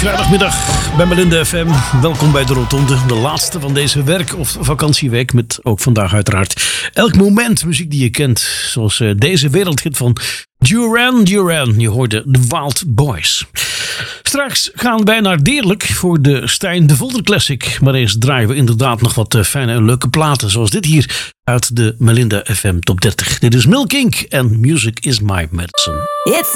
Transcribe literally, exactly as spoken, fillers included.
Vrijdagmiddag bij Melinda F M. Welkom bij de Rotonde, de laatste van deze werk- of vakantieweek. Met ook vandaag uiteraard elk moment muziek die je kent. Zoals uh, deze wereldhit van Duran Duran. Je hoorde The Wild Boys. Straks gaan wij naar Deerlijk voor de Stijn de Volder Classic. Maar eerst draaien we inderdaad nog wat uh, fijne en leuke platen. Zoals dit hier uit de Melinda F M Top dertig. Dit is Milk Inc en Music is My Medicine. It's